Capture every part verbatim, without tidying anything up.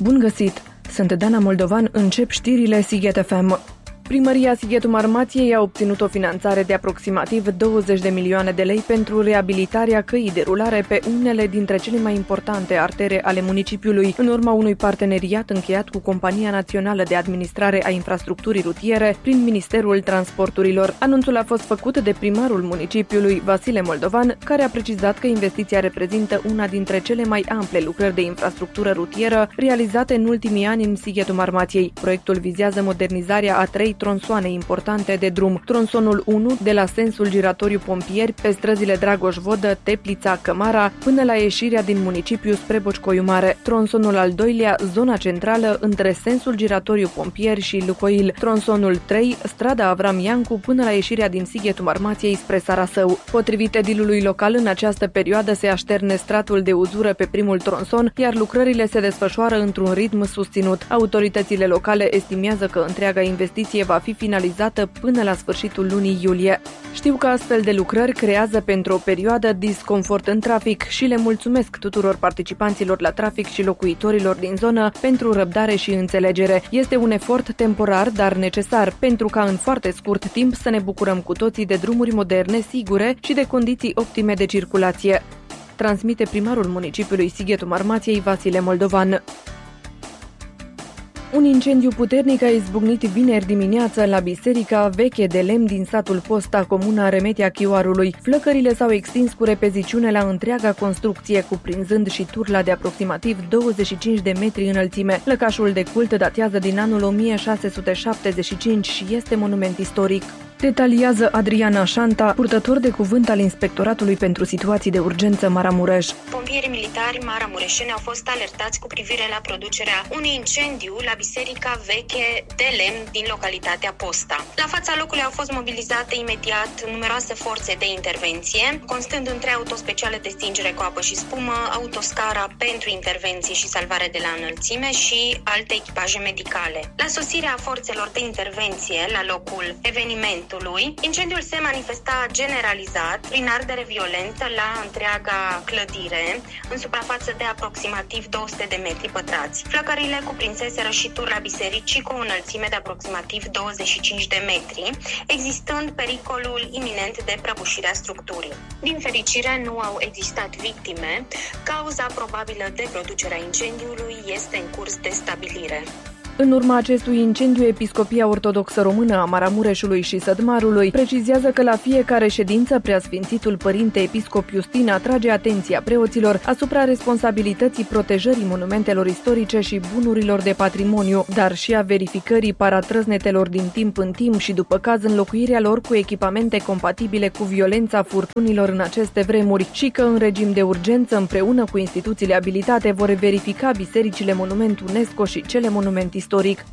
Bun găsit! Sunt Dana Moldovan, încep știrile Sighet F M. Primăria Sighetul Marmației a obținut o finanțare de aproximativ douăzeci de milioane de lei pentru reabilitarea căii de rulare pe unele dintre cele mai importante artere ale municipiului, în urma unui parteneriat încheiat cu Compania Națională de Administrare a Infrastructurii Rutiere prin Ministerul Transporturilor. Anunțul a fost făcut de primarul municipiului, Vasile Moldovan, care a precizat că investiția reprezintă una dintre cele mai ample lucrări de infrastructură rutieră realizate în ultimii ani în Sighetul Marmației. Proiectul vizează modernizarea a trei tronsoane importante de drum. Tronsonul unu, de la sensul giratoriu Pompieri, pe străzile Dragoș Vodă, Teplița, Cămara, până la ieșirea din municipiu spre Bocșcoiu Mare. Tronsonul al doilea, zona centrală, între sensul giratoriu Pompieri și Lucoil. Tronsonul trei, strada Avram Iancu, până la ieșirea din Sighetul Marmației spre Sarasău. Potrivit edilului local, în această perioadă se așterne stratul de uzură pe primul tronson, iar lucrările se desfășoară într-un ritm susținut. Autoritățile locale estimează că întreaga investiție va fi finalizată până la sfârșitul lunii iulie. Știu că astfel de lucrări creează pentru o perioadă disconfort în trafic și le mulțumesc tuturor participanților la trafic și locuitorilor din zonă pentru răbdare și înțelegere. Este un efort temporar, dar necesar, pentru ca în foarte scurt timp să ne bucurăm cu toții de drumuri moderne, sigure și de condiții optime de circulație. Transmite primarul municipiului Sighetul Marmației, Vasile Moldovan. Un incendiu puternic a izbucnit vineri dimineață la biserica veche de lemn din satul Posta, comuna Remetia Chioarului. Flăcările s-au extins cu repeziciune la întreaga construcție, cuprinzând și turla de aproximativ douăzeci și cinci de metri înălțime. Lăcașul de cult datează din anul o mie șase sute șaptezeci și cinci și este monument istoric. Detaliază Adriana Șanta, purtător de cuvânt al Inspectoratului pentru Situații de Urgență Maramureș. Pompierii militari maramureșeni au fost alertați cu privire la producerea unui incendiu la biserica veche de lemn din localitatea Posta. La fața locului au fost mobilizate imediat numeroase forțe de intervenție, constând între autospeciale de stingere cu apă și spumă, autoscara pentru intervenție și salvare de la înălțime și alte echipaje medicale. La sosirea forțelor de intervenție la locul evenimentului, incendiul se manifesta generalizat prin ardere violentă la întreaga clădire, în suprafață de aproximativ două sute de metri pătrați. Flăcările cuprinseseră și turla bisericii cu o înălțime de aproximativ douăzeci și cinci de metri, existând pericolul iminent de prăbușirea structurii. Din fericire, nu au existat victime. Cauza probabilă de producerea incendiului este în curs de stabilire. În urma acestui incendiu, Episcopia Ortodoxă Română a Maramureșului și Sădmarului precizează că la fiecare ședință Preasfințitul Părinte Episcop Iustin atrage atenția preoților asupra responsabilității protejării monumentelor istorice și bunurilor de patrimoniu, dar și a verificării paratrăznetelor din timp în timp și, după caz, înlocuirea lor cu echipamente compatibile cu violența furtunilor în aceste vremuri și că, în regim de urgență, împreună cu instituțiile abilitate, vor verifica bisericile monument UNESCO și cele monument istoric. Istoric.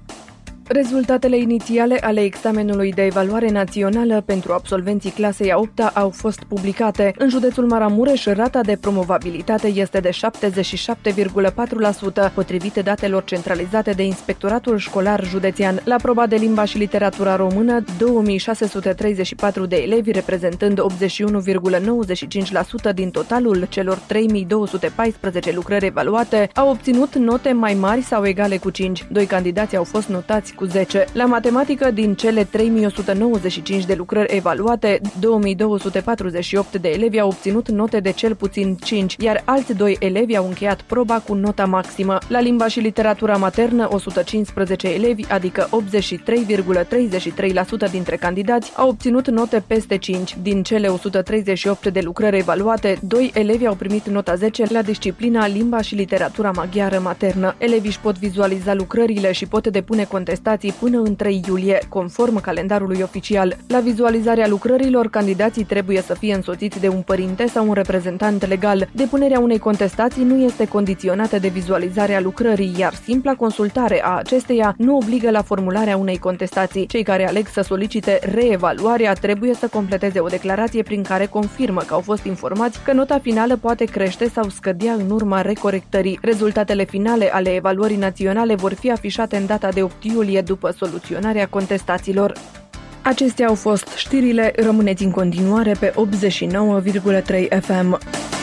Rezultatele inițiale ale examenului de evaluare națională pentru absolvenții clasei a opta au fost publicate. În județul Maramureș, rata de promovabilitate este de șaptezeci și șapte virgulă patru la sută, potrivit datelor centralizate de Inspectoratul Școlar Județean. La proba de limba și literatura română, două mii șase sute treizeci și patru de elevi, reprezentând optzeci și unu virgulă nouăzeci și cinci la sută din totalul celor trei mii două sute paisprezece lucrări evaluate, au obținut note mai mari sau egale cu cinci. Doi candidați au fost notați cu zece. La matematică, din cele trei mii o sută nouăzeci și cinci de lucrări evaluate, două mii două sute patruzeci și opt de elevi au obținut note de cel puțin cinci, iar alți doi elevi au încheiat proba cu nota maximă. La limba și literatura maternă, o sută cincisprezece elevi, adică optzeci și trei virgulă treizeci și trei la sută dintre candidați, au obținut note peste cinci. Din cele o sută treizeci și opt de lucrări evaluate, doi elevi au primit nota zece la disciplina limba și literatura maghiară maternă. Elevii își pot vizualiza lucrările și pot depune contestații până în trei iulie, conform calendarului oficial. La vizualizarea lucrărilor, candidații trebuie să fie însoțiți de un părinte sau un reprezentant legal. Depunerea unei contestații nu este condiționată de vizualizarea lucrării, iar simpla consultare a acesteia nu obligă la formularea unei contestații. Cei care aleg să solicite reevaluarea trebuie să completeze o declarație prin care confirmă că au fost informați că nota finală poate crește sau scădea în urma recorectării. Rezultatele finale ale evaluării naționale vor fi afișate în data de opt iulie după soluționarea contestațiilor. Acestea au fost știrile, rămâneți în continuare pe optzeci și nouă virgulă trei F M.